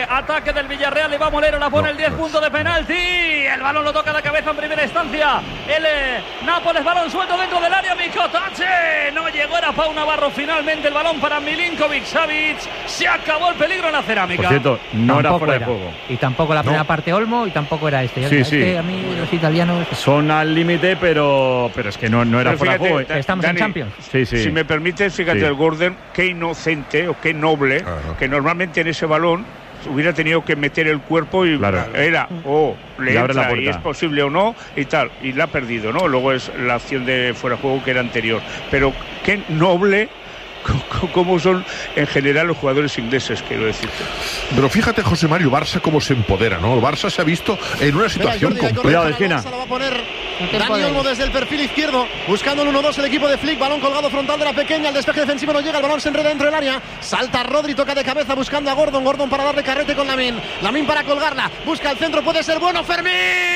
Ataque del Villarreal, le va a Molero, la pone el 10, punto de penalti. El balón lo toca de cabeza en primera instancia. El Nápoles, balón suelto dentro del área. Micotache, no llegó, era Pau Navarro. Finalmente el balón para Milinkovic-Savic. Se acabó el peligro en la cerámica. Por cierto, no era fuera de juego. Y tampoco la primera parte Olmo y tampoco era este. Sí. A mí los italianos son al límite, pero es que no era fuera de juego. Estamos Dani, en Champions. Sí. Si me permites, fíjate, el Gordon, qué inocente o qué noble, que normalmente en ese balón hubiera tenido que meter el cuerpo y era le entra y es posible o no y tal, y la ha perdido, ¿no? Luego es la acción de fuera de juego que era anterior, pero qué noble como son en general los jugadores ingleses, quiero decirte. Pero fíjate, José Mario, Barça cómo se empodera, ¿no? El Barça se ha visto en una situación cuidado de esquina. Lo va a poner Dani Olmo desde el perfil izquierdo, buscando el 1-2 el equipo de Flick, balón colgado frontal de la pequeña, el despeje defensivo no llega, el balón se enreda dentro del área, salta Rodri, toca de cabeza buscando a Gordon para darle carrete con Lamine para colgarla, busca el centro, puede ser bueno, Fermín,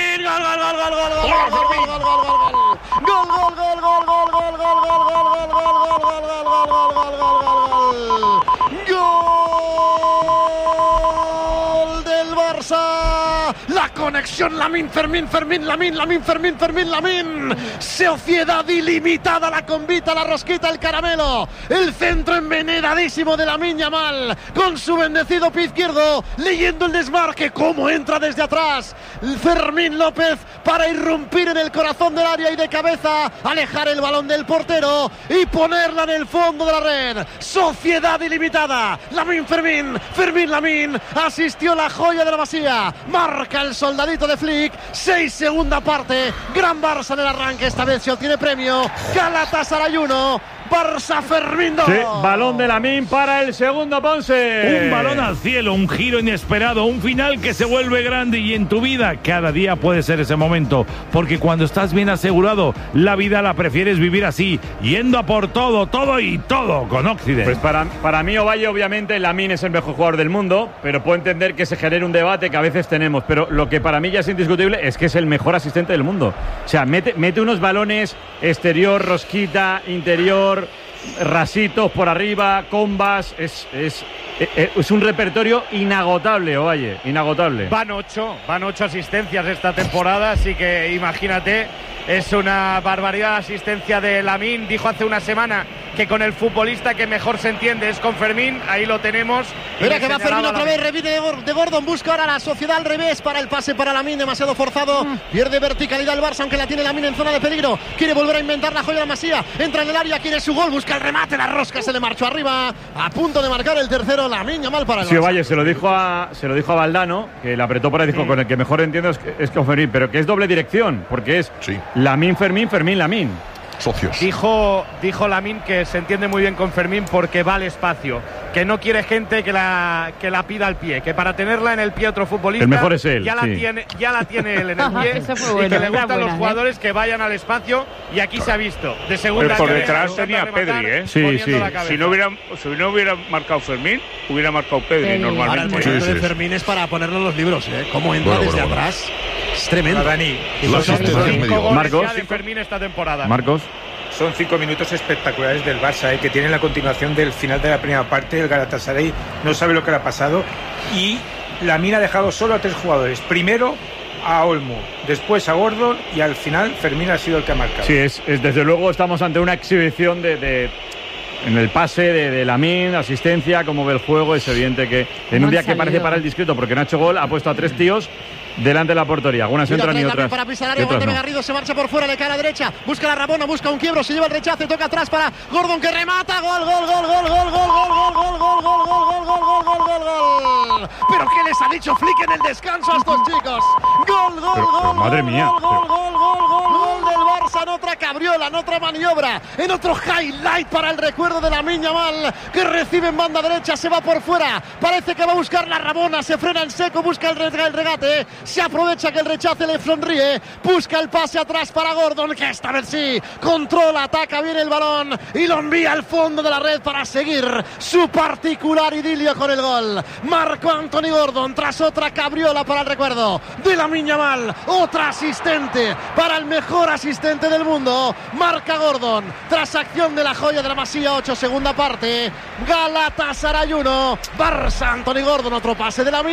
gol del Barça, la conexión Lamine, Fermín, sociedad ilimitada, la convita, la rosquita, el caramelo, el centro envenenadísimo de Lamine Yamal, con su bendecido pie izquierdo, leyendo el desmarque, cómo entra desde atrás, Fermín López para irrumpir en el corazón del área y de cabeza, alejar el balón del portero y ponerla en el fondo de la red, sociedad ilimitada, Fermín Lamine, asistió la joya de la Masía, marca el soldadito de Flick, 6 segunda parte, gran Barça en el arranque, esta vez se obtiene premio, Galatasaray 1, Barça Fermín 2. Sí, balón de Lamine para el segundo, Ponce. Un balón al cielo, un giro inesperado, un final que se vuelve grande, y en tu vida cada día puede ser ese momento, porque cuando estás bien asegurado, la vida la prefieres vivir así, yendo a por todo con Occident. Pues para mí, Ovalle, obviamente Lamine es el mejor jugador del mundo, pero puedo entender que se genere un debate que a veces tenemos, pero lo que para mí ya es indiscutible es que es el mejor asistente del mundo. O sea, mete unos balones exterior, rosquita, interior, rasitos por arriba, combas, es un repertorio inagotable, Ovalle, inagotable. Van 8 asistencias esta temporada, así que imagínate, es una barbaridad la asistencia de Lamine. Dijo hace una semana que con el futbolista que mejor se entiende es con Fermín, ahí lo tenemos. Mira que va Fermín otra vez, revive de Gordon, busca ahora la sociedad al revés para el pase para Lamine, demasiado forzado, pierde verticalidad el Barça, aunque la tiene Lamine en zona de peligro, quiere volver a inventar la joya de la Masía, entra en el área, quiere su gol, busca el remate, la rosca se le marchó arriba, a punto de marcar el tercero, Lamine Yamal para el Barça. Sí, Ovalle, se lo dijo a Valdano, que le apretó por ahí, dijo, con el que mejor entiendo es con Fermín, pero que es doble dirección, porque es Lamine, Fermín, Lamine. Socios. Dijo Lamine que se entiende muy bien con Fermín porque va al espacio, que no quiere gente que la pida al pie, que para tenerla en el pie otro futbolista, el mejor es él, ya la tiene él en el pie, y que le gustan los jugadores que vayan al espacio, y aquí se ha visto de segunda. Por detrás tenía Pedri, Sí. Si no hubiera marcado Fermín, hubiera marcado Pedri normalmente. Ahora el movimiento de Fermín es para ponerlo en los libros, cómo entra desde atrás. Es tremendo. Dani, Marcos de Fermín esta temporada. Marcos. Son 5 minutos espectaculares del Barça, que tienen la continuación del final de la primera parte. El Galatasaray no sabe lo que le ha pasado, y Lamine ha dejado solo a 3 jugadores. Primero a Olmo, después a Gordon, y al final Fermín ha sido el que ha marcado. Sí, es desde luego estamos ante una exhibición en el pase de Lamine, asistencia, como ve el juego. Es evidente que en un día que parece para el discreto, porque no ha hecho gol, ha puesto a 3 tíos delante de la portería. Algunas entran y otras. Para pisar área, Guante Garrido se marcha por fuera, le cae a la derecha, busca la Rabona, busca un quiebro, se lleva el rechace, toca atrás para Gordon que remata, gol. Pero ¿qué les ha dicho Flick en el descanso a estos chicos? Gol. Madre mía. Gol del Barça en otra cabriola, en otra maniobra, en otro highlight para el recuerdo de Lamine Yamal, que recibe en banda derecha, se va por fuera, parece que va a buscar la Rabona, se frena en seco, busca el regate, se aprovecha que el rechace le sonríe, busca el pase atrás para Gordon, que esta vez sí controla, ataca bien el balón y lo envía al fondo de la red para seguir su particular idilio con el gol. Marco Anthony Gordon tras otra cabriola para el recuerdo de Lamine Yamal, otra asistente para el mejor asistente del mundo. Marca Gordon tras acción de la joya de la Masía, 8 segunda parte, Galatasaray 1, Barça Anthony Gordon, otro pase de Lamine.